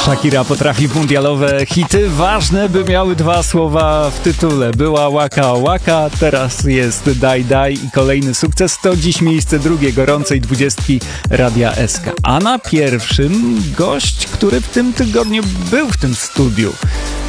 Shakira potrafi mundialowe hity, ważne by miały dwa słowa w tytule. Była Waka Waka, teraz jest Daj Daj i kolejny sukces to dziś miejsce drugie gorącej 20 Radia SK. A na pierwszym gość, który w tym tygodniu był w tym studiu.